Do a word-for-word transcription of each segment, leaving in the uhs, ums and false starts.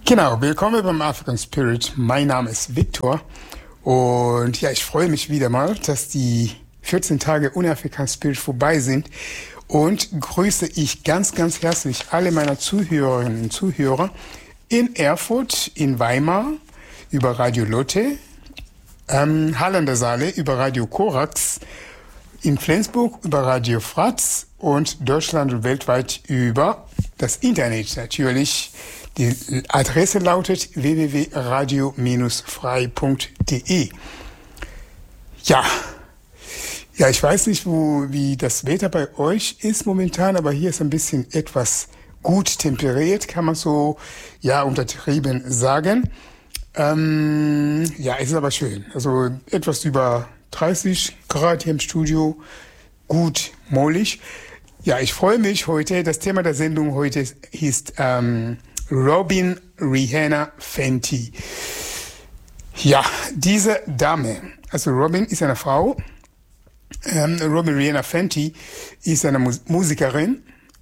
Genau, willkommen beim African Spirit. Mein Name ist Victor und ja, ich freue mich wieder mal, dass die vierzehn Tage ohne African Spirit vorbei sind und grüße ich ganz, ganz herzlich alle meiner Zuhörerinnen und Zuhörer in Erfurt, in Weimar über Radio Lotte, ähm, Halle an der Saale über Radio Korax, in Flensburg über Radio Fratz und Deutschland und weltweit über das Internet natürlich. Die Adresse lautet w w w punkt radio Bindestrich frei punkt d e. Ja, ja, ich weiß nicht, wo, wie das Wetter bei euch ist momentan, aber hier ist ein bisschen etwas gut temperiert, kann man so, ja, untertrieben sagen. Ähm, ja, es ist aber schön. Also etwas über dreißig Grad hier im Studio, gut mollig. Ja, ich freue mich heute. Das Thema der Sendung heute ist ähm, Robin Rihanna Fenty. Ja, diese Dame, also Robin ist eine Frau. Ähm, Robin Rihanna Fenty ist eine Mus- Musikerin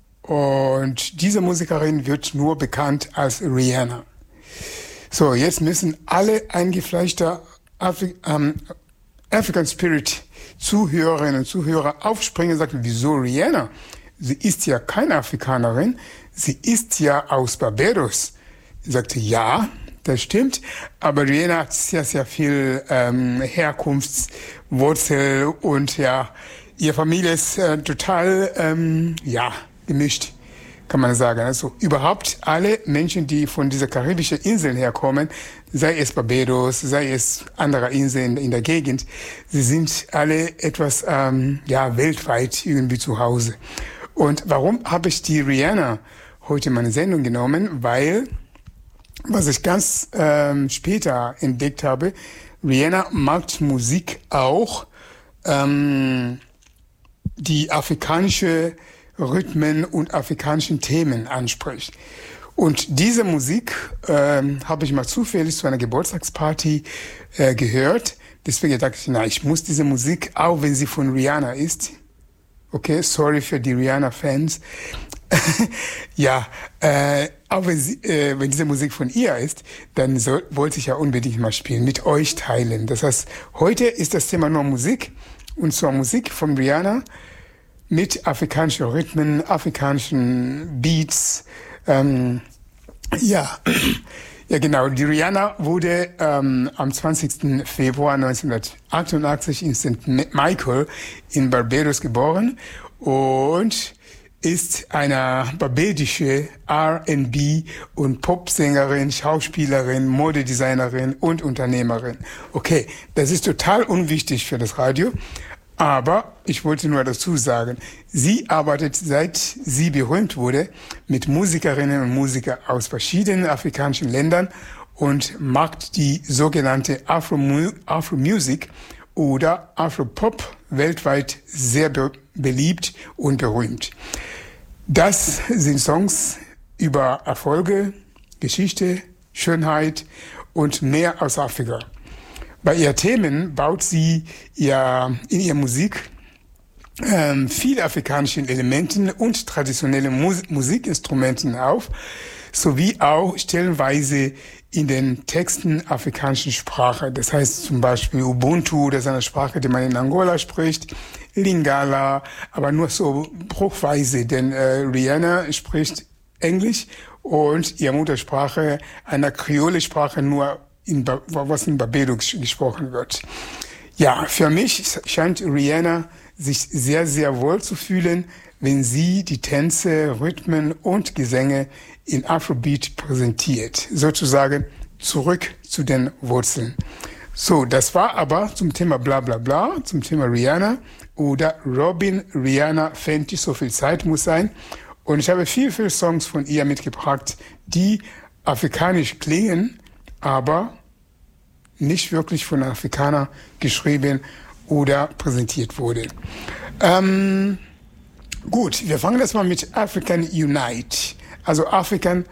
und diese Musikerin wird nur bekannt als Rihanna. So, jetzt müssen alle eingefleischte Afri- ähm, African Spirit Zuhörerinnen und Zuhörer aufspringen und sagen, wieso Rihanna? Sie ist ja keine Afrikanerin, sie ist ja aus Barbados. Ich sagte, ja, das stimmt, aber Rihanna hat sehr, sehr viel ähm, Herkunftswurzel und ja, ihre Familie ist äh, total, ähm, ja, gemischt, kann man sagen. Also überhaupt alle Menschen, die von dieser karibischen Inseln herkommen, sei es Barbados, sei es andere Inseln in der Gegend, sie sind alle etwas, ähm, ja, weltweit irgendwie zu Hause. Und warum habe ich die Rihanna heute in meine Sendung genommen? Weil, was ich ganz ähm, später entdeckt habe, Rihanna macht Musik auch, ähm, die afrikanische Rhythmen und afrikanischen Themen anspricht. Und diese Musik ähm, habe ich mal zufällig zu einer Geburtstagsparty äh, gehört. Deswegen dachte ich, na, ich muss diese Musik, auch wenn sie von Rihanna ist, okay, sorry für die Rihanna-Fans. ja, äh, auch wenn, sie, äh, wenn diese Musik von ihr ist, dann soll, wollte ich ja unbedingt mal spielen, mit euch teilen. Das heißt, heute ist das Thema nur Musik, und zwar Musik von Rihanna mit afrikanischen Rhythmen, afrikanischen Beats. Ähm, ja, ja genau. Die Rihanna wurde ähm, am zwanzigsten Februar neunzehnhundertachtundachtzig in Sankt Michael in Barbados geboren und ist eine barbadische R and B und Popsängerin, Schauspielerin, Modedesignerin und Unternehmerin. Okay, das ist total unwichtig für das Radio, aber ich wollte nur dazu sagen, sie arbeitet, seit sie berühmt wurde, mit Musikerinnen und Musikern aus verschiedenen afrikanischen Ländern und macht die sogenannte Afro- Afro-Music oder Afro-Pop weltweit sehr be- beliebt und berühmt. Das sind Songs über Erfolge, Geschichte, Schönheit und mehr aus Afrika. Bei ihren Themen baut sie ja in ihrer Musik ähm, viele afrikanische Elementen und traditionelle Mus- Musikinstrumenten auf, sowie auch stellenweise in den Texten afrikanischen Sprache. Das heißt zum Beispiel Ubuntu, das ist eine Sprache, die man in Angola spricht, Lingala, aber nur so bruchweise, denn äh, Rihanna spricht Englisch und ihre Muttersprache, eine Kreole-Sprache, nur in ba- was in Barbados gesprochen wird. Ja, für mich scheint Rihanna sich sehr, sehr wohl zu fühlen, wenn sie die Tänze, Rhythmen und Gesänge in Afrobeat präsentiert. Sozusagen zurück zu den Wurzeln. So, das war aber zum Thema bla bla bla, zum Thema Rihanna oder Robin Rihanna Fenty, so viel Zeit muss sein. Und ich habe viel, viel Songs von ihr mitgebracht, die afrikanisch klingen, aber nicht wirklich von Afrikanern geschrieben oder präsentiert wurde. Ähm, gut, wir fangen jetzt mal mit African Unite, also Afrikan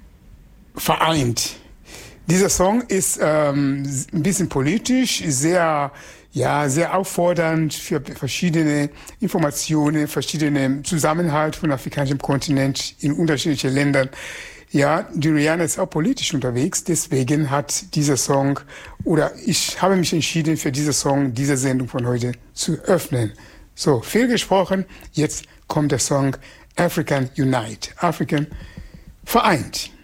vereint. Dieser Song ist ähm, ein bisschen politisch, sehr, ja, sehr auffordernd für verschiedene Informationen, verschiedene Zusammenhalt von afrikanischem Kontinent in unterschiedlichen Ländern. Ja, die Rihanna ist auch politisch unterwegs, deswegen hat dieser Song, oder ich habe mich entschieden, für diesen Song diese Sendung von heute zu öffnen. So, viel gesprochen, jetzt kommt der Song African Unite, African vereint.